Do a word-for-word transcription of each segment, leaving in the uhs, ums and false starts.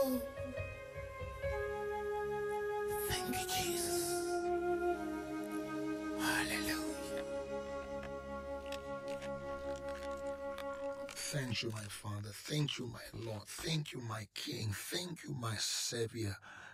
Thank you, Jesus. Hallelujah. Thank you, my Father. Thank you, my Lord. Thank you, my King. Thank you, my Savior.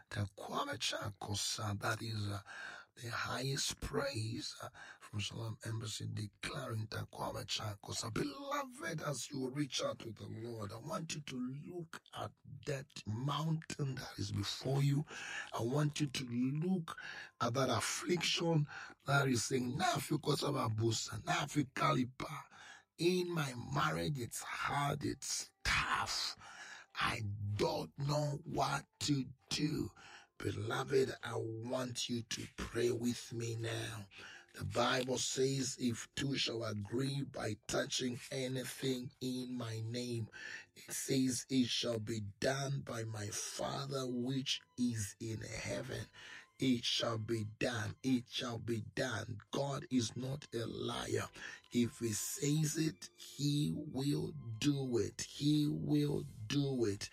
That is uh, the highest praise uh, from Shalom Embassy, declaring Takwamechakosa. Beloved, as you reach out to the Lord, I want you to look at that mountain that is before you. I want you to look at that affliction that is saying, Nafi Kosababusa, Nafi Kalipa. In my marriage, it's hard, it's tough. I don't know what to do. Beloved, I want you to pray with me now. The Bible says, if two shall agree by touching anything in my name, it says it shall be done by my Father which is in heaven. It shall be done. It shall be done. God is not a liar. If he says it, he will do it. He will do it.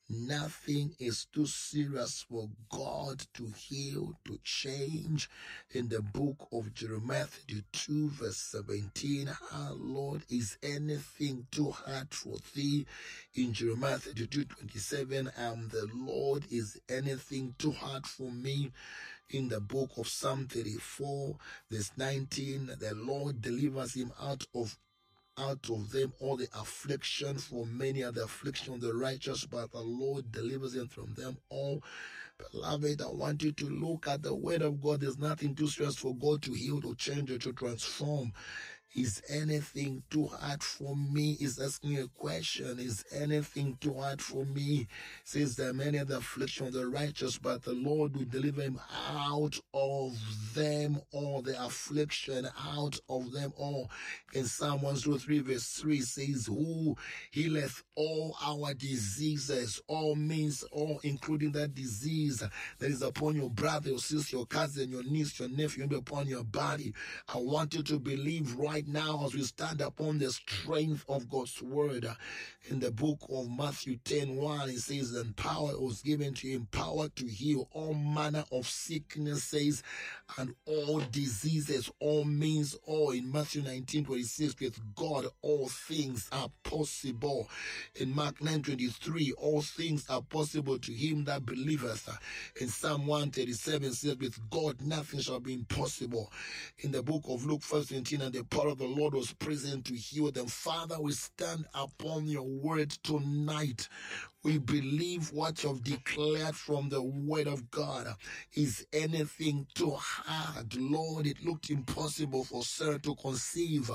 Nothing is too serious for God to heal, to change. In the book of Jeremiah thirty-two verse seventeen, our Lord, is anything too hard for thee? In Jeremiah thirty-two twenty-seven, um, the Lord, is anything too hard for me? In the book of Psalm thirty-four verse nineteen, the Lord delivers him out of out of them all the affliction, for many are the affliction of the righteous, but the Lord delivers them from them all. Beloved, I want you to look at the word of God. There's nothing too serious for God to heal, to change, or to transform. Is anything too hard for me? Is asking a question. Is anything too hard for me? Says there are many of the affliction of the righteous, but the Lord will deliver him out of them all. The affliction out of them all. In Psalm one oh three verse three says, who healeth all our diseases? All means all, including that disease that is upon your brother, your sister, your cousin, your niece, your nephew, and upon your body. I want you to believe right now as we stand upon the strength of God's word. In the book of Matthew ten one, it says, and power was given to him, power to heal all manner of sicknesses and all diseases. All means all. In Matthew nineteen twenty-six, with God all things are possible. In Mark nine twenty-three, all things are possible to him that believeth. In Psalm one thirty-seven says, with God nothing shall be impossible. In the book of Luke five seventeen, and the power of the Lord was present to heal them. Father, we stand upon your word tonight. We believe what you've declared from the word of God. Is anything too hard? Lord, it looked impossible for Sarah to conceive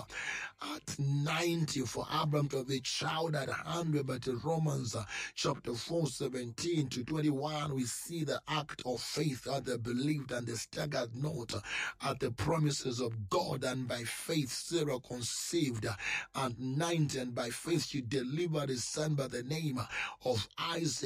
at ninety, for Abraham to have a child at one hundred, but in Romans uh, chapter four, seventeen to twenty-one, we see the act of faith that they believed and they staggered not at the promises of God, and by faith Sarah conceived at ninety, and by faith she delivered a son by the name of Isaac.